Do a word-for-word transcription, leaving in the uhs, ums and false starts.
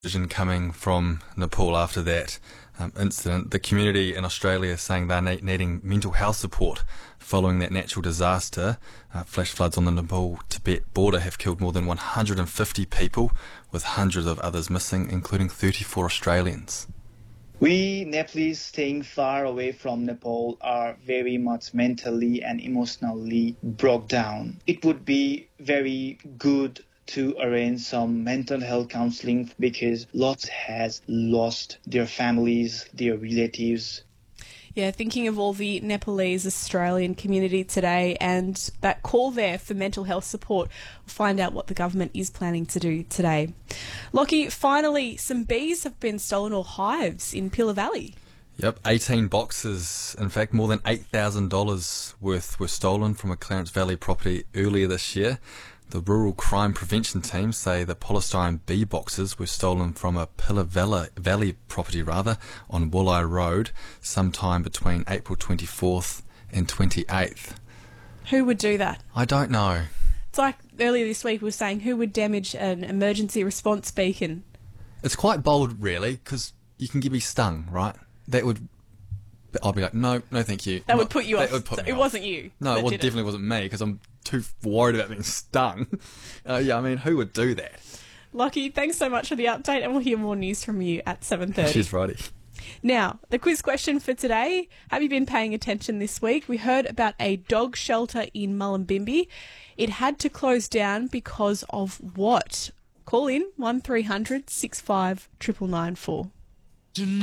decision coming from Nepal after that um, incident. The community in Australia is saying they're ne- needing mental health support following that natural disaster. Uh, flash floods on the Nepal-Tibet border have killed more than one hundred fifty people, with hundreds of others missing, including thirty-four Australians. We Nepalese staying far away from Nepal are very much mentally and emotionally broke down. It would be very good to arrange some mental health counseling because lots has lost their families, their relatives. Yeah, thinking of all the Nepalese Australian community today and that call there for mental health support. We'll find out what the government is planning to do today. Lockie, finally, some bees have been stolen, or hives, in Pillar Valley. Yep, eighteen boxes, in fact more than eight thousand dollars worth were stolen from a Clarence Valley property earlier this year. The Rural Crime Prevention Team say the polystyrene bee boxes were stolen from a Pillar Valley, Valley property rather on Wooleye Road sometime between April twenty-fourth and twenty-eighth. Who would do that? I don't know. It's like earlier this week we were saying who would damage an emergency response beacon. It's quite bold really, because you can get me stung, right? That would... I'll be like, no, no thank you. That Not, would put you that off. Would put So me it off. wasn't you. No, it was, did definitely wasn't me, because I'm too worried about being stung. Uh, yeah, I mean, who would do that? Lockie, thanks so much for the update, and we'll hear more news from you at seven thirty. She's righty. Now, the quiz question for today. Have you been paying attention this week? We heard about a dog shelter in Mullumbimby. It had to close down because of what? Call in one three hundred six five nine nine four.